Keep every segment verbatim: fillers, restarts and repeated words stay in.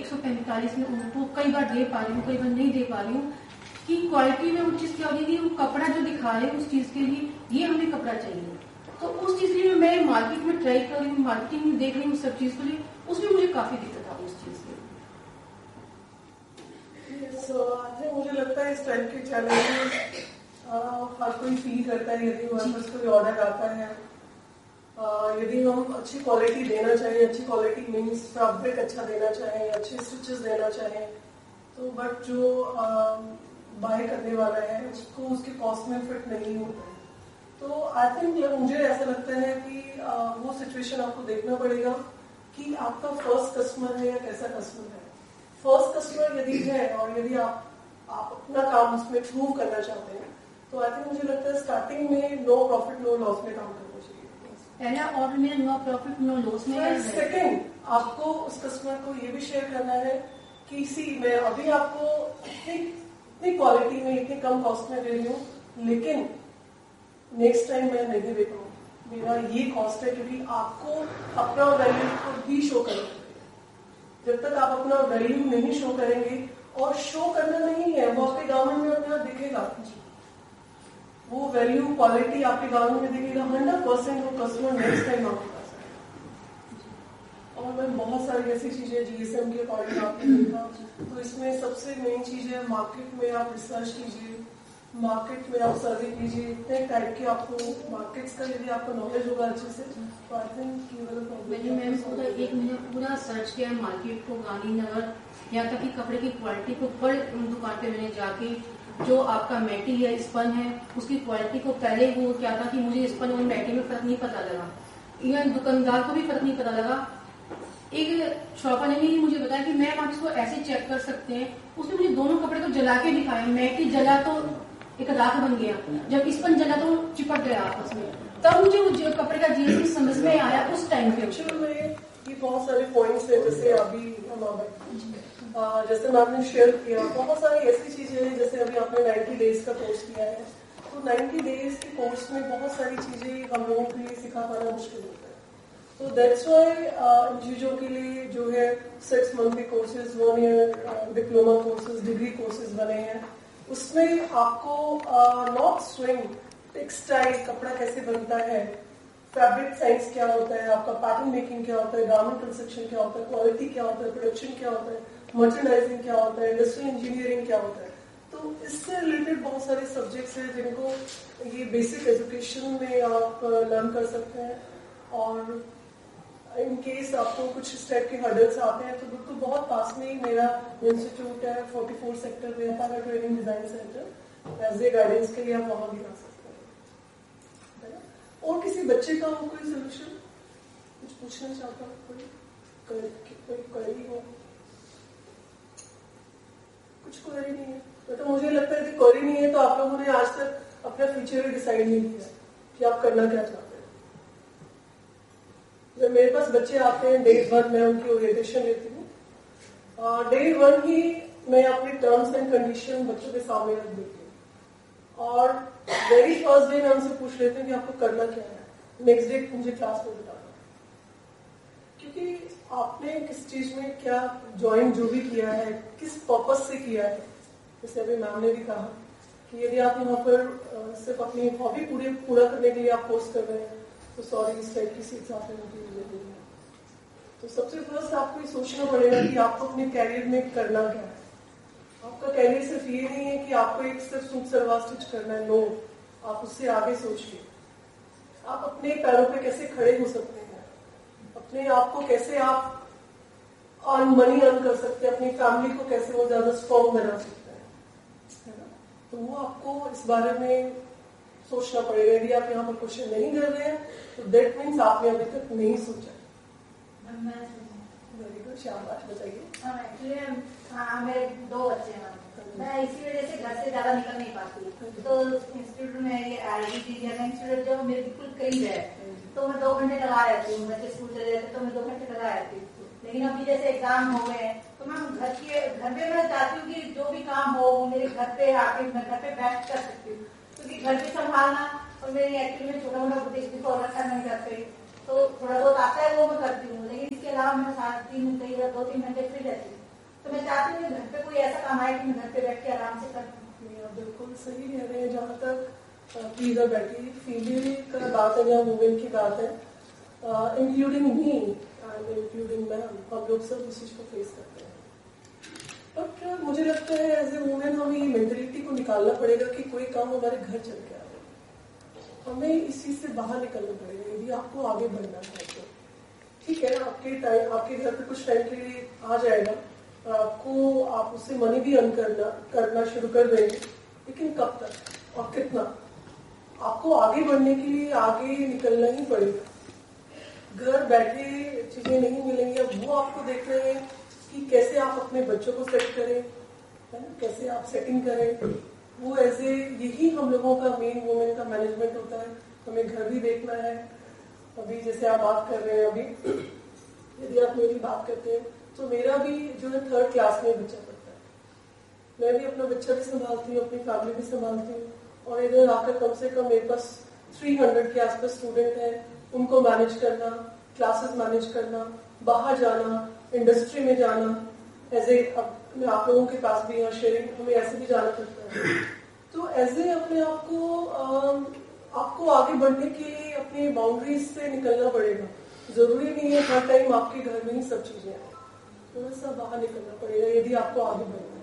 ایک سو پینتالیس میں ان کو کئی بار دے پا رہی ہوں, کئی بار نہیں دے پا رہی ہوں کہ کوالٹی میں وہ چیز کیا ہوگی کہ وہ کپڑا جو دکھا رہے ہیں اس چیز کے لیے یہ ہمیں کپڑا چاہیے, تو اس چیز کے لیے میں مارکیٹ میں ٹرائی کر رہی ہوں, مارکیٹنگ میں دیکھ رہی ہوں سب چیز کے لیے, اس میں مجھے کافی دقت آ رہی ہے اس چیز کے. مجھے لگتا ہے اس ٹائپ کے چیلنجز ہر کوئی فیل کرتا ہے یدی ہمارے پاس کوئی آرڈر آتا ہے, یدی ہم اچھی کوالٹی دینا چاہیں, اچھی کوالٹی مینس فیبرک اچھا دینا چاہیں, اچھے اسٹچز دینا چاہیں, تو بٹ جو بائی کرنے والا ہے اس کو اس کے کاسٹ میں فٹ نہیں ہوتا ہے. تو آئی تھنک مجھے ایسا لگتا ہے کہ وہ سچویشن آپ کو دیکھنا پڑے گا کہ آپ کا فرسٹ کسٹمر ہے یا کیسا کسٹمر ہے. فرسٹ کسٹمر یدی ہے اور یدی آپ آپ اپنا کام اس میں پروو کرنا چاہتے ہیں تو آئی تھنک مجھے لگتا ہے اسٹارٹنگ میں نو پروفٹ نو لاس میں کام کرنا چاہیے. پہلا آرڈر میں نو پروفٹ نو لاس میں. سیکنڈ, آپ کو اس کسٹمر کو یہ بھی شیئر کرنا ہے کہ سی میں ابھی آپ کو اتنی کوالٹی میں اتنی کم کاسٹ میں دے رہی ہوں, لیکن نیکسٹ ٹائم میں نہیں دے پاؤں, میرا یہ کاسٹ ہے, کیونکہ آپ کو اپنا ویلیو کو بھی شو کرنا ہے. جب تک آپ اپنا ویلیو نہیں شو کریں گے, اور شو کرنا نہیں ہے, وہ آپ کے گارمنٹ میں اپنا دکھے گا, وہ ویلیو کوالٹی آپ کے گارمنٹ میں دکھے گا, ہنڈریڈ پرسینٹ وہ کسٹمر نیکسٹ ٹائم آپ کے پاس ہے. اور میں بہت ساری ایسی چیزیں جی ایس ایم کے اکارڈنگ آپ نے دیکھا, تو اس میں سب سے مین چیز ہے مارکیٹ میں آپ ریسرچ کیجیے, مارکیٹ میں آپ سروے کیجیے, اتنے ٹائپ کے آپ کو مارکیٹس کا یدی آپ کو نالج ہوگا اچھے سے تو آئی تھنک میں نے میم پورا ایک مہینہ پورا سرچ کیا مارکیٹ کو, گاندھی نگر, یہاں تک کہ کپڑے کی کوالٹی کو پر دکان پہ میں نے جا کے جو آپ کا میٹی ہے اسپن ہے اس کی کوالٹی کو پہلے وہ کیا تھا کہ مجھے اسپن اور میٹی میں فرق نہیں پتا لگا, ایون دکاندار کو بھی فرق نہیں پتا لگا. ایک شاپر نے مجھے بتایا کہ میم آپ اس کو ایسے چیک کر سکتے ہیں, اس نے مجھے دونوں کپڑے کو جلا کے دکھایا, میٹی جلا تو ایک راکھ بن گیا, جب اسپن جلا تو چپک گیا آپس میں, تب مجھے وہ کپڑے کا جی ایس ٹی سمجھ میں آیا اس ٹائم پہ. میں یہ بہت سارے پوائنٹس ہیں جیسے ابھی جیسے میں نے شیئر کیا, بہت ساری ایسی چیزیں ہیں جیسے ابھی آپ نے نائنٹی ڈیز کا کورس کیا ہے, تو نائنٹی ڈیز کے کورس میں بہت ساری چیزیں ہم لوگوں کے لیے سکھا پانا مشکل ہوتا ہے. تو دیٹس وائی ان چیزوں کے لیے جو ہے سکس منتھ کے courses, one year diploma courses, degree courses بنے ہیں. اس میں آپ کو ناٹ سوئنگ, ٹیکسٹائل کپڑا کیسے بنتا ہے, فیبرک سائنس کیا ہوتا ہے, آپ کا پیٹرن میکنگ کیا ہوتا ہے, گارمنٹ کنسٹرکشن کیا ہوتا ہے, کوالٹی کیا ہوتا ہے, پروڈکشن کیا ہوتا ہے, مرچنڈائزنگ کیا ہوتا ہے, انڈسٹریل انجینئرنگ کیا ہوتا ہے. تو اس سے ریلیٹڈ بہت سارے سبجیکٹس ہیں جن کو یہ بیسک ایجوکیشن میں آپ لرن کر سکتے ہیں. اور ان کیس آپ کو کچھ اس ٹائپ کے ہرڈلس آتے ہیں تو بالکل بہت پاس میں ہی میرا انسٹیٹیوٹ ہے, فورٹی فور سیکٹر پہ ہے, training design centre, as a guidance کے لیے آپ وہاں بھی آ سکتے ہیں. اور کسی بچے کا ہو کوئی سولوشن, کچھ پوچھنا چاہتا ہوں, کوئی کوئی کوئی ہو, کچھ کوئی نہیں ہے تو مجھے لگتا ہے کہ کوئی نہیں ہے تو آپ لوگوں نے آج تک اپنا فیوچر ڈیسائڈ نہیں کیا کہ آپ کرنا کیا چاہتے ہیں. جب میرے پاس بچے آتے ہیں ڈے ون میں ان کی اورینٹیشن لیتی ہوں, ڈے ون ہی میں اپنی ٹرمس اینڈ کنڈیشن بچوں کے سامنے رکھ دیتی ہوں, اور ویری فرسٹ ڈے میں ان سے پوچھ لیتی ہوں کہ آپ کو کرنا کیا ہے, نیکسٹ ڈے مجھے کلاس میں بتانا, کیونکہ آپ نے کس چیز میں کیا جوائن جو بھی کیا ہے کس پرپز سے کیا ہے. جیسے ابھی میم نے بھی کہا کہ یدی آپ یہاں پر صرف اپنی ہابی پورے پورا کرنے کے لیے آپ کورس کر رہے ہیں تو سوری اس ٹائپ کی سیٹس آپ نے مجھے ملے نہیں ہے. تو سب سے فرسٹ آپ کو یہ سوچنا پڑے گا کہ آپ کو اپنے کیریئر میں کرنا کیا ہے. آپ کا کیریئر صرف یہ نہیں ہے کہ آپ کو ایک صرف سوٹ سلوار اسٹچ کرنا ہے, نو, آپ اس سے آگے سوچیے آپ اپنے پیروں پہ کیسے کھڑے ہو سکتے ہیں, اپنے آپ کو کیسے آپ ارن منی ارن کر سکتے ہیں, اپنی فیملی کو کیسے وہ زیادہ اسٹرانگ بنا سکتے ہیں. تو وہ آپ کو اس بارے میں سوچنا پڑے گا. یدی آپ یہاں پر کوشچن نہیں کر رہے ہیں تو دیٹ مینس آپ نے ابھی تک نہیں سوچا. ویری گڈ, شاباش, بتائیے. میرے دو بچے ہیں, میں اسی وجہ سے گھر سے زیادہ نکل نہیں پاتی, تو انسٹیٹیوٹ میں یہ آئی ڈی ٹی انسٹیٹیوٹ جو میرے بالکل قریب ہے تو میں دو گھنٹے لگا رہتی ہوں. بچے اسکول چلے جاتے تو میں دو گھنٹے لگا رہتی ہوں. لیکن ابھی جیسے ایگزام ہو گئے تو میں گھر کے گھر پہ میں چاہتی ہوں کہ جو بھی کام ہو وہ میرے گھر پہ آ کے میں گھر پہ بیٹھ کر سکتی ہوں, کیونکہ گھر پہ سنبھالنا اور میری ایکچولی میں چھوٹا موٹا بوٹیک بھی فالو کرنا نہیں کرتے, تو تھوڑا بہت آتا ہے وہ میں کرتی ہوں. لیکن اس کے علاوہ میں سات تین گھنٹے یا دو تین گھنٹے فری رہتی ہوں. تو میں چاہتی ہوں کہ گھر پہ کوئی ایسا کام آئے کہ میں گھر پہ بیٹھ کے آرام سے کر سکوں. بالکل صحیح کہہ رہے ہیں. جہاں تک کی ادھر بیٹھی فیمیل کا بات ہے یا وومن کی بات ہے, انکلوڈنگ می اینڈ انکلوڈنگ میم, ہم لوگ سب اس چیز کو فیس کرتے ہیں. بٹ مجھے لگتا ہے ایز اے وومن ہمیں یہ مینٹلٹی کو نکالنا پڑے گا کہ کوئی کام ہمارے گھر چل کے آ رہا ہے, ہمیں اس چیز سے باہر نکلنا پڑے گا یدی آپ کو آگے بڑھنا ہے. تو ٹھیک ہے, آپ کے ٹائم آپ کے گھر پہ کچھ ٹائم کے لیے آ جائے گا, آپ کو آپ اس سے منی بھی ارن کرنا کرنا شروع کر دیں گے, لیکن کب تک اور کتنا؟ آپ کو آگے بڑھنے کے لیے آگے نکلنا ہی پڑے گا. گھر بیٹھے چیزیں نہیں ملیں گی. اب وہ آپ کو دیکھ رہے ہیں کہ کیسے آپ اپنے بچوں کو سیٹ کریں, کیسے آپ سیٹنگ کریں. وہ ایسے یہی ہم لوگوں کا مین وومن کا مینجمنٹ ہوتا ہے. ہمیں گھر بھی دیکھنا ہے. ابھی جیسے آپ بات کر رہے ہیں, ابھی یدی آپ میری بات کرتے ہیں تو میرا بھی جو ہے تھرڈ کلاس میں بچہ پڑھتا ہے. میں بھی اپنا بچہ بھی سنبھالتی ہوں, اپنی فیملی بھی سنبھالتی ہوں, اور ادھر آ کر کم سے کم میرے پاس تھری ہنڈریڈ کے آس پاس اسٹوڈنٹ ہیں. ان کو مینج کرنا, کلاسز مینج کرنا, باہر جانا, انڈسٹری میں جانا, ایز اے آپ لوگوں کے پاس بھی یہاں شیئرنگ ہمیں ایسے بھی جانا پڑتا ہے. تو ایسے اپنے آپ کو آپ کو آگے بڑھنے کے لیے اپنی باؤنڈریز سے نکلنا پڑے گا. ضروری نہیں ہے ہر ٹائم آپ کے گھر میں ہی سب چیزیں ہیں, تھوڑا سا باہر نکلنا پڑے گا یدی آپ کو آگے بڑھنا ہے.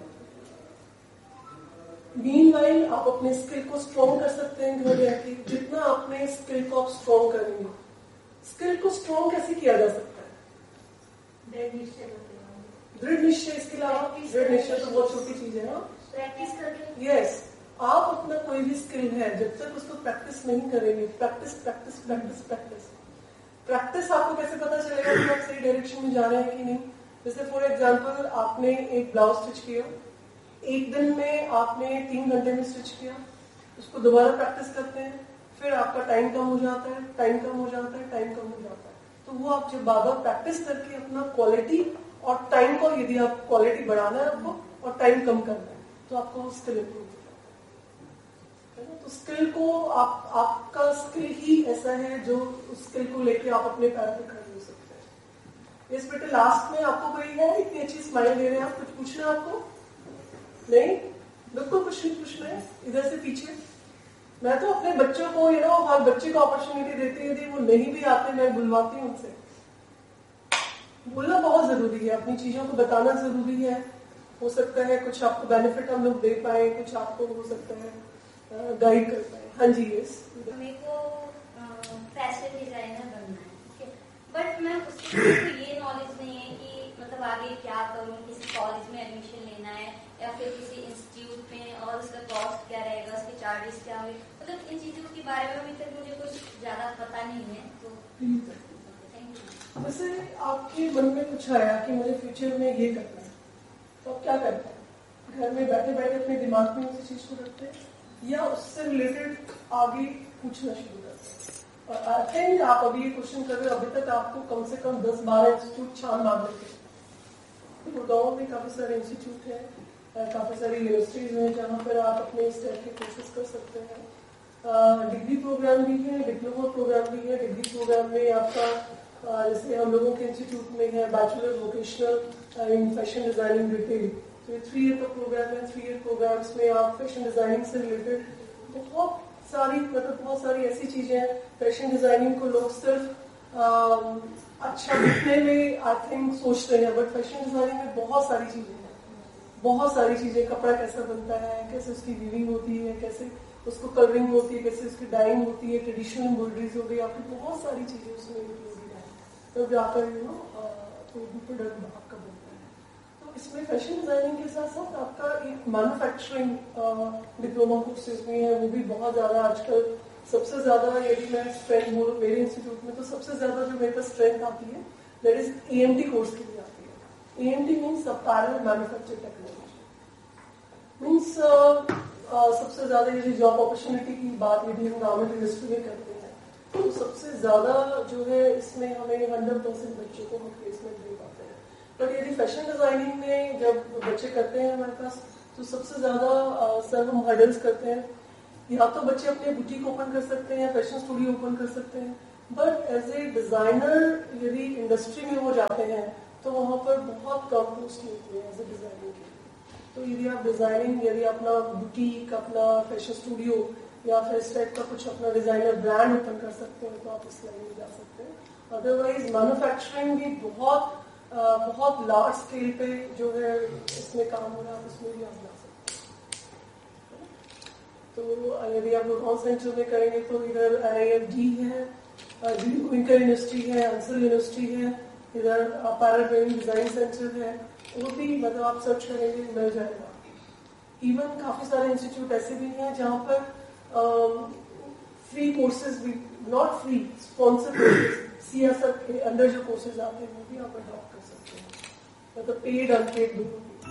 مین وائل آپ اپنے اسکل کو اسٹرانگ کر سکتے ہیں گھر بیٹھ کے. جتنا اپنے اسکل کو آپ اسٹرانگ کریں گے, اسکل کو اسٹرانگ کیسے کیا جا سکتا ہے؟ دृढ़ نشچے. اس کے علاوہ دृढ़ نشچے تو بہت چھوٹی چیز ہے نا, پریکٹس کر کے. یس, آپ اپنا کوئی بھی اسکل ہے جب تک اس کو پریکٹس نہیں کریں گے, practice practice practice practice practice آپ کو کیسے پتا چلے گا کہ آپ صحیح ڈائریکشن میں جا رہے ہیں کہ نہیں؟ جیسے فار ایگزامپل آپ نے ایک بلاؤز اسٹچ کیا, ایک دن میں آپ نے تین گھنٹے میں اسٹچ کیا, اس کو دوبارہ پریکٹس کرتے ہیں, پھر آپ کا ٹائم کم ہو جاتا ہے, ٹائم کم ہو جاتا ہے, ٹائم کم ہو جاتا ہے. تو وہ آپ جب بار بار پریکٹس کر کے اپنا کوالٹی اور ٹائم کو, یدی آپ کوالٹی بڑھانا ہے آپ کو اور ٹائم کم کرنا ہے, تو آپ کو اسکل امپروو ہو جاتا ہے. تو اسکل کو آپ آپ کا اسکل ہی ایسا ہے جو اسکل کو لے کے آپ اپنے پیر پہ کھڑے ہو سکتے ہیں. اس بیٹے لاسٹ میں آپ کو کوئی ہے اتنی اچھی اسمائل دے رہے ہیں, آپ کچھ پوچھنا ہے آپ کو؟ نہیں, بالکل کچھ نہیں پوچھنا ہے. ادھر سے پیچھے میں تو اپنے بچوں کو یو نو ہر بچے کو اپرچونیٹی دیتی ہے, وہ نہیں بھی آتے میں بلواتی ہوں ان سے. بولنا بہت ضروری ہے, اپنی چیزوں کو بتانا ضروری ہے. ہو سکتا ہے کچھ آپ کو بینیفٹ ہم لوگ دے پائیں, کچھ آپ کو ہو سکتا ہے گائڈ کر پائیں. ہاں جی, یس. میرے کو فیشن ڈیزائنر بننا ہے, بٹ میں اس کے لیے یہ نالج نہیں ہے کہ مطلب آگے کیا کروں, کسی کالج میں ایڈمیشن لینا ہے یا پھر کسی انسٹیٹیوٹ میں, اور اس کا کاسٹ کیا رہے گا, اس کے چارجز کیا ہوئے, مطلب ان چیزوں کے بارے میں ابھی تک مجھے کچھ زیادہ پتا نہیں ہے. تو ویسے آپ کے من میں کچھ آیا کہ مجھے فیوچر میں یہ کرنا ہے, تو آپ کیا کرتے ہیں؟ گھر میں بیٹھے بیٹھے اپنے دماغ میں اسی چیز کو رکھتے ہیں یا اس سے ریلیٹڈ آگے پوچھنا شروع کرتے ہیں؟ اور آئی تھنک آپ ابھی یہ کوشچن کر رہے ہو, ابھی تک آپ کو کم سے کم دس بارہ انسٹیٹیوٹ چھان مار لیتے ہیں. گڑگاؤں میں کافی سارے انسٹیٹیوٹ ہیں, کافی ساری یونیورسٹیز ہیں جہاں پر آپ اپنے اس ٹائپ کے کورسز کر سکتے ہیں. ڈگری پروگرام بھی ہے, ڈپلوما پروگرام بھی ہے. ڈگری پروگرام میں آپ کا جیسے ہم لوگوں کے انسٹیٹیوٹ میں ہے bachelor vocational in fashion designing retail, تو یہ تھری ایئر کا پروگرام ہے. تھری ایئر پروگرامس میں آپ فیشن ڈیزائننگ سے ریلیٹڈ بہت ساری مطلب بہت ساری ایسی چیزیں ہیں. فیشن ڈیزائننگ کو لوگ صرف اچھا دکھنے میں آئی تھنک سوچتے ہیں, بٹ فیشن ڈیزائننگ میں بہت ساری چیزیں ہیں, بہت ساری چیزیں. کپڑا کیسا بنتا ہے, کیسے اس کی ویونگ ہوتی ہے, کیسے اس کو کلرنگ ہوتی ہے, کیسے اس کی ڈائنگ ہوتی ہے, ٹریڈیشنل ایمبرائڈریز ہو گئی, آپ کی بہت ساری چیزیں اس میں انکلوڈیڈ ہیں. تو جا کر یو نو کوئی بھی پروڈکٹ آپ کا بنتا ہے. تو اس میں فیشن ڈیزائننگ کے ساتھ ساتھ آپ کا ایک مینوفیکچرنگ ڈپلوما کورسز بھی ہیں, وہ بھی بہت زیادہ آج کل سب سے زیادہ. یدی میں اسٹرینتھ بولوں میرے انسٹیٹیوٹ میں, تو سب سے زیادہ جو میرے پاس اسٹرینتھ آتی ہے that is A M T course کے لیے آتی ہے. A M T means apparel manufacture technology, means سب سے زیادہ یہ جاب اپرچونیٹی کی بات یدی ہم گارمنٹ انڈسٹری میں کرتے ہیں تو سب سے زیادہ جو ہے اس میں ہمیں ہنڈریڈ پرسینٹ بچوں کو ہم پلیسمنٹ دے پاتے ہیں. بٹ یدی فیشن ڈیزائننگ میں جب بچے کرتے ہیں ہمارے پاس, تو سب سے زیادہ سر ہم ہرڈلس کرتے ہیں. یا تو بچے اپنے بوٹیک اوپن کر سکتے ہیں یا فیشن اسٹوڈیو اوپن کر سکتے ہیں, بٹ ایز اے ڈیزائنر یدی انڈسٹری میں وہ جاتے ہیں تو وہاں پر بہت کم پوسٹ ہوتی ہیں ایز اے ڈیزائننگ کے لیے. تو یدی آپ ڈیزائننگ یدی اپنا بوٹیک اپنا فیشن اسٹوڈیو یا پھر اس ٹائپ کا کچھ اپنا ڈیزائنر برانڈ اوپن کر سکتے ہیں تو آپ اس لائن میں جا سکتے ہیں. ادروائز مینوفیکچرنگ بھی بہت بہت لارج اسکیل پہ جو ہے اس میں کام ہو رہا ہے, اس میں بھی آپ جا سکتے ہیں. تو یدی آپ لوگ سینٹر میں کریں گے تو ادھر آئی ایف ڈی ہے, ونکر یونیورسٹی ہے, انسر یونیورسٹی ہے, ادھر پیرا ٹریننگ ڈیزائن سینٹر ہے, وہ بھی مطلب آپ سرچ کریں گے مل جائے گا. ایون کافی سارے انسٹیٹیوٹ ایسے بھی ہیں جہاں پر فری کورسز بھی, not free, sponsor courses C S F کے اندر جو کورسز آتے ہیں وہ بھی آپ اڈاپٹ کر سکتے ہیں, مطلب پیڈ ان پیڈ دونوں.